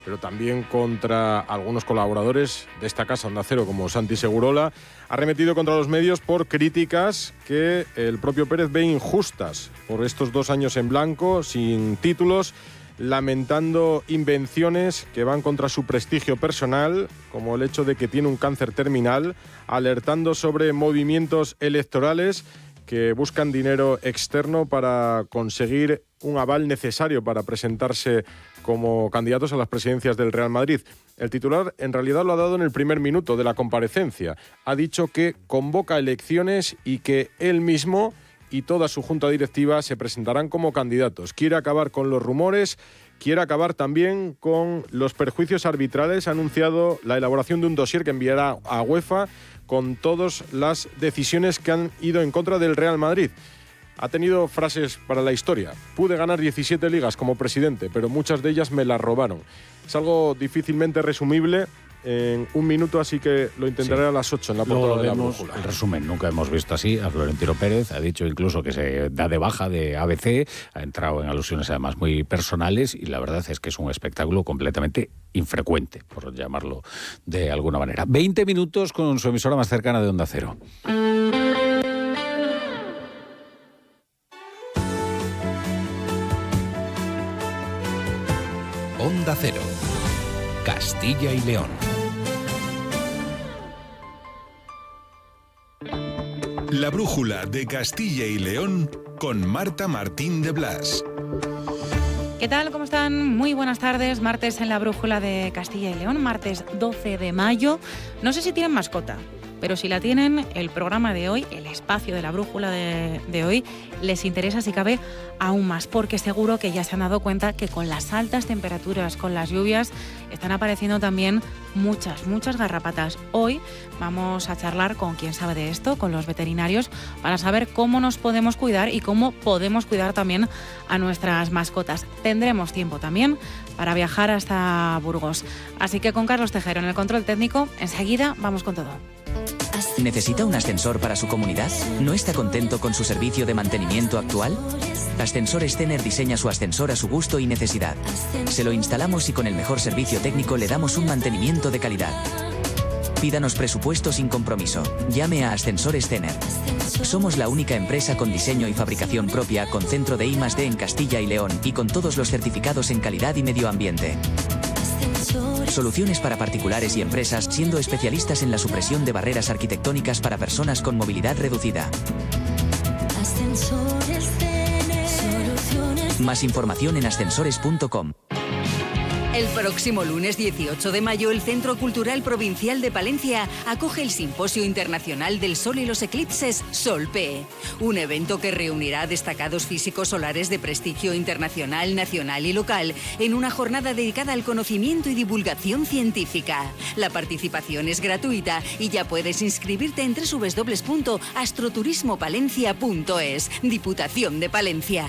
pero también contra algunos colaboradores de esta casa Onda Cero, como Santi Segurola, ha arremetido contra los medios por críticas que el propio Pérez ve injustas por estos 2 años en blanco, sin títulos, lamentando invenciones que van contra su prestigio personal, como el hecho de que tiene un cáncer terminal, alertando sobre movimientos electorales que buscan dinero externo para conseguir un aval necesario para presentarse como candidatos a las presidencias del Real Madrid. El titular en realidad lo ha dado en el primer minuto de la comparecencia. Ha dicho que convoca elecciones y que él mismo y toda su junta directiva se presentarán como candidatos. Quiere acabar con los rumores, quiere acabar también con los perjuicios arbitrales. Ha anunciado la elaboración de un dossier que enviará a UEFA con todas las decisiones que han ido en contra del Real Madrid. Ha tenido frases para la historia. Pude ganar 17 ligas como presidente, pero muchas de ellas me las robaron. Es algo difícilmente resumible en un minuto, así que lo intentaré a las 8 en la portada de La Brújula. El resumen, nunca hemos visto así a Florentino Pérez. Ha dicho incluso que se da de baja de ABC, ha entrado en alusiones además muy personales y la verdad es que es un espectáculo completamente infrecuente, por llamarlo de alguna manera. 20 minutos con su emisora más cercana de Onda Cero. Onda Cero, Castilla y León. La Brújula de Castilla y León con Marta Martín de Blas. ¿Qué tal? ¿Cómo están? Muy buenas tardes. Martes en La Brújula de Castilla y León, martes 12 de mayo. No sé si tienen mascota, pero si la tienen, el programa de hoy, el espacio de La Brújula de hoy, les interesa si cabe aún más, porque seguro que ya se han dado cuenta que con las altas temperaturas, con las lluvias, están apareciendo también muchas garrapatas. Hoy vamos a charlar con quien sabe de esto, con los veterinarios, para saber cómo nos podemos cuidar y cómo podemos cuidar también a nuestras mascotas. Tendremos tiempo también para viajar hasta Burgos. Así que con Carlos Tejero en el control técnico, enseguida vamos con todo. ¿Necesita un ascensor para su comunidad? ¿No está contento con su servicio de mantenimiento actual? Ascensores Stener diseña su ascensor a su gusto y necesidad. Se lo instalamos y con el mejor servicio técnico le damos un mantenimiento de calidad. Pídanos presupuesto sin compromiso. Llame a Ascensores Stener. Somos la única empresa con diseño y fabricación propia, con centro de I+D en Castilla y León y con todos los certificados en calidad y medio ambiente. Soluciones para particulares y empresas, siendo especialistas en la supresión de barreras arquitectónicas para personas con movilidad reducida. Más información en ascensores.com. El próximo lunes 18 de mayo, el Centro Cultural Provincial de Palencia acoge el Simposio Internacional del Sol y los Eclipses Sol-P, un evento que reunirá a destacados físicos solares de prestigio internacional, nacional y local en una jornada dedicada al conocimiento y divulgación científica. La participación es gratuita y ya puedes inscribirte en www.astroturismopalencia.es. Diputación de Palencia.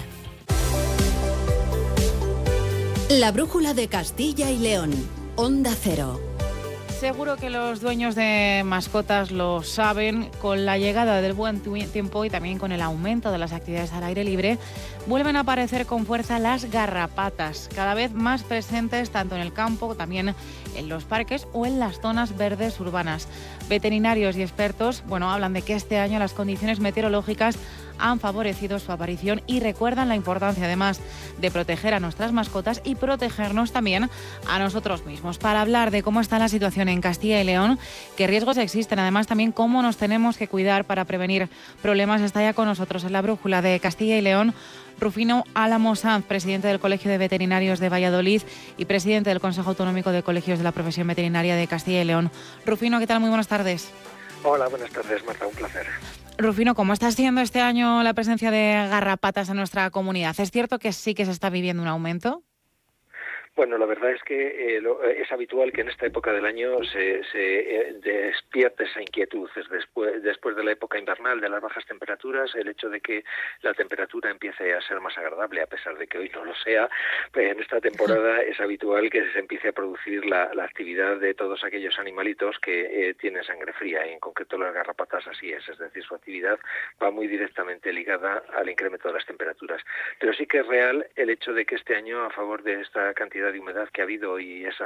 La Brújula de Castilla y León, Onda Cero. Seguro que los dueños de mascotas lo saben. Con la llegada del buen tiempo y también con el aumento de las actividades al aire libre, vuelven a aparecer con fuerza las garrapatas, cada vez más presentes tanto en el campo, también en los parques o en las zonas verdes urbanas. Veterinarios y expertos, hablan de que este año las condiciones meteorológicas han favorecido su aparición y recuerdan la importancia además de proteger a nuestras mascotas y protegernos también a nosotros mismos. Para hablar de cómo está la situación en Castilla y León, qué riesgos existen, además también cómo nos tenemos que cuidar para prevenir problemas, está ya con nosotros en La Brújula de Castilla y León Rufino Álamo Sanz, presidente del Colegio de Veterinarios de Valladolid y presidente del Consejo Autonómico de Colegios de la Profesión Veterinaria de Castilla y León. Rufino, ¿qué tal? Muy buenas tardes. Hola, buenas tardes, Marta, un placer. Rufino, ¿cómo está siendo este año la presencia de garrapatas en nuestra comunidad? ¿Es cierto que sí que se está viviendo un aumento? Bueno, la verdad es que es habitual que en esta época del año se despierte esa inquietud. Es después de la época invernal, de las bajas temperaturas, el hecho de que la temperatura empiece a ser más agradable, a pesar de que hoy no lo sea, en esta temporada es habitual que se empiece a producir la actividad de todos aquellos animalitos que tienen sangre fría, y en concreto las garrapatas así es decir, su actividad va muy directamente ligada al incremento de las temperaturas. Pero sí que es real el hecho de que este año, a favor de esta cantidad de humedad que ha habido y esa